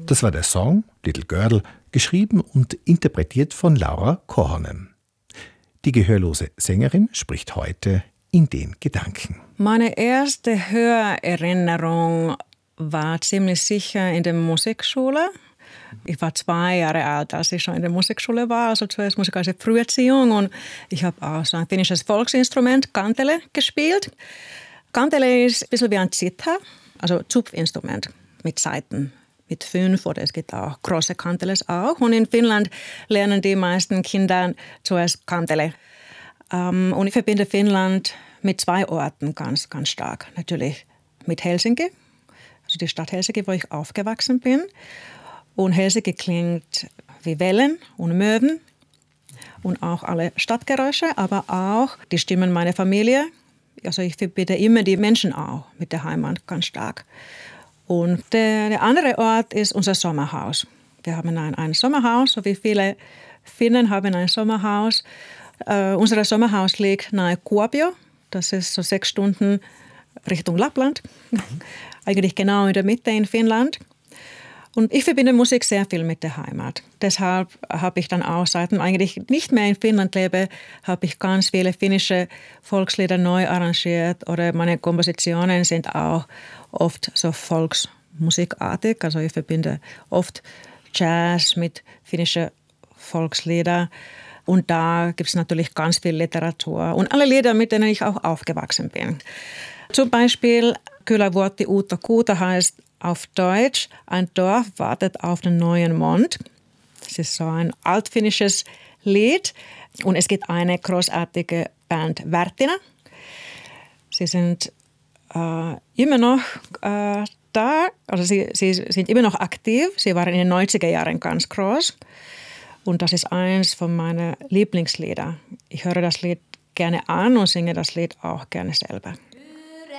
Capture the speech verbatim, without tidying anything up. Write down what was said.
Das war der Song Little Girdle, geschrieben und interpretiert von Laura Korhonen. Die gehörlose Sängerin spricht heute in den Gedanken. Meine erste Hörerinnerung war ziemlich sicher in der Musikschule. Ich war zwei Jahre alt, als ich schon in der Musikschule war, also zuerst musikalische Früherziehung. Und ich habe auch so ein finnisches Volksinstrument, kantele, gespielt. Kantele ist ein bisschen wie ein Zither, also Zupfinstrument mit Saiten, mit fünf oder es gibt auch große Kanteles auch. Und in Finnland lernen die meisten Kinder zuerst Kantele. Um, und ich verbinde Finnland mit zwei Orten ganz, ganz stark. Natürlich mit Helsinki, also die Stadt Helsinki, wo ich aufgewachsen bin. Und Helsinki klingt wie Wellen und Möwen und auch alle Stadtgeräusche, aber auch die Stimmen meiner Familie. Also ich verbinde immer die Menschen auch mit der Heimat ganz stark. Und der, der andere Ort ist unser Sommerhaus. Wir haben ein, ein Sommerhaus, so wie viele Finnen haben ein Sommerhaus. Uh, unser Sommerhaus liegt nahe Kuopio. Das ist so sechs Stunden Richtung Lappland. Eigentlich genau in der Mitte in Finnland. Und ich verbinde Musik sehr viel mit der Heimat. Deshalb habe ich dann auch, seit ich eigentlich nicht mehr in Finnland lebe, habe ich ganz viele finnische Volkslieder neu arrangiert. Oder meine Kompositionen sind auch oft so volksmusikartig. Also ich verbinde oft Jazz mit finnischen Volksliedern. Und da gibt es natürlich ganz viel Literatur und alle Lieder, mit denen ich auch aufgewachsen bin. Zum Beispiel Kylävuotti uutta kuuta heißt auf Deutsch, ein Dorf wartet auf den neuen Mond. Das ist so ein altfinnisches Lied. Und es gibt eine großartige Band, Wärttinä. Sie sind äh, immer noch äh, da, also sie, sie sind immer noch aktiv. Sie waren in den neunziger Jahren ganz groß. Und das ist eins von meinen Lieblingslieder. Ich höre das Lied gerne an und singe das Lied auch gerne selber.